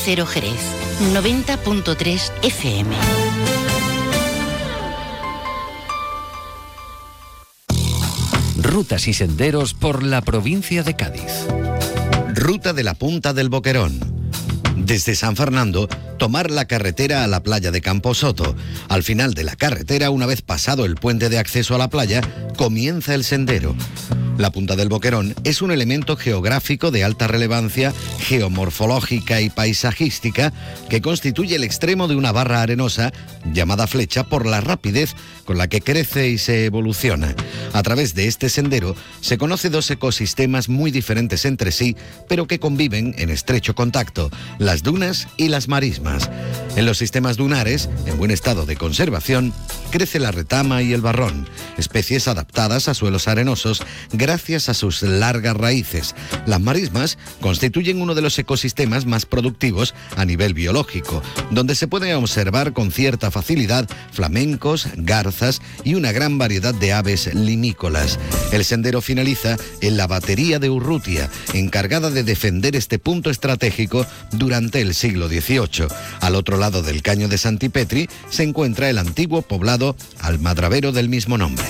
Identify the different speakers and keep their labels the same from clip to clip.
Speaker 1: Cero Jerez, 90.3 FM.
Speaker 2: Rutas y senderos por la provincia de Cádiz.
Speaker 3: Ruta de la Punta del Boquerón. Desde San Fernando, tomar la carretera a la playa de Camposoto. Al final de la carretera, una vez pasado el puente de acceso a la playa, comienza el sendero. La Punta del Boquerón es un elemento geográfico de alta relevancia geomorfológica y paisajística que constituye el extremo de una barra arenosa llamada Flecha por la rapidez con la que crece y se evoluciona. A través de este sendero se conoce dos ecosistemas muy diferentes entre sí, pero que conviven en estrecho contacto, las dunas y las marismas. En los sistemas dunares, en buen estado de conservación, crece la retama y el barrón, especies adaptadas a suelos arenosos gracias a sus largas raíces. Las marismas constituyen uno de los ecosistemas más productivos a nivel biológico, donde se puede observar con cierta facilidad flamencos, garzas y una gran variedad de aves limícolas. El sendero finaliza en la batería de Urrutia, encargada de defender este punto estratégico durante el siglo XVIII. Al otro lado del Caño de Santipetri se encuentra el antiguo poblado almadravero del mismo nombre.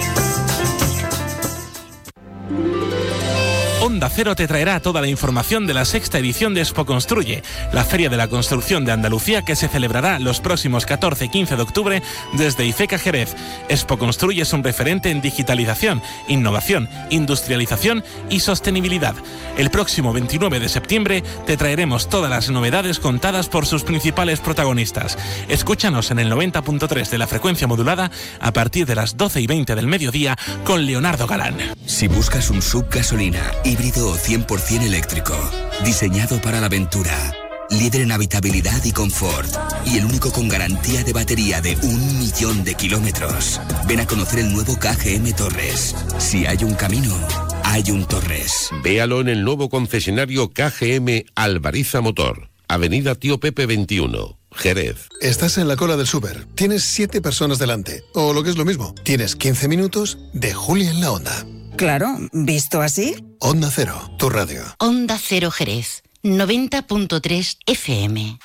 Speaker 4: Onda Cero te traerá toda la información de la sexta edición de Expo Construye, la Feria de la Construcción de Andalucía que se celebrará los próximos 14 y 15 de octubre desde IFECA Jerez. Expo Construye es un referente en digitalización, innovación, industrialización y sostenibilidad. El próximo 29 de septiembre te traeremos todas las novedades contadas por sus principales protagonistas. Escúchanos en el 90.3 de la frecuencia modulada a partir de las 12:20 del mediodía con Leonardo Galán.
Speaker 5: Si buscas un SUV gasolina, híbrido o 100% eléctrico, diseñado para la aventura, líder en habitabilidad y confort, y el único con garantía de batería de 1.000.000 de kilómetros, ven a conocer el nuevo KGM Torres. Si hay un camino, hay un Torres.
Speaker 6: Véalo en el nuevo concesionario KGM Alvariza Motor, Avenida Tío Pepe 21, Jerez.
Speaker 7: Estás en la cola del súper, tienes 7 personas delante, o lo que es lo mismo, tienes 15 minutos de Juli en la onda.
Speaker 8: Claro, ¿visto así?
Speaker 7: Onda Cero, tu radio.
Speaker 1: Onda Cero Jerez, 90.3 FM.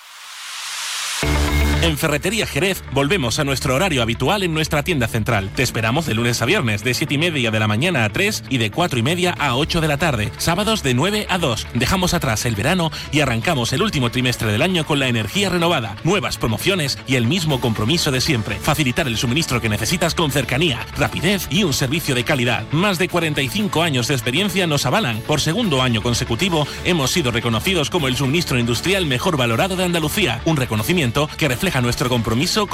Speaker 4: En Ferretería Jerez volvemos a nuestro horario habitual en nuestra tienda central. Te esperamos de lunes a viernes de 7:30 de la mañana a 3 y de 4:30 a 8 de la tarde. Sábados de 9 a 2. Dejamos atrás el verano y arrancamos el último trimestre del año con la energía renovada, nuevas promociones y el mismo compromiso de siempre. Facilitar el suministro que necesitas con cercanía, rapidez y un servicio de calidad. Más de 45 años de experiencia nos avalan. Por segundo año consecutivo hemos sido reconocidos como el suministro industrial mejor valorado de Andalucía. Un reconocimiento que refleja nuestro compromiso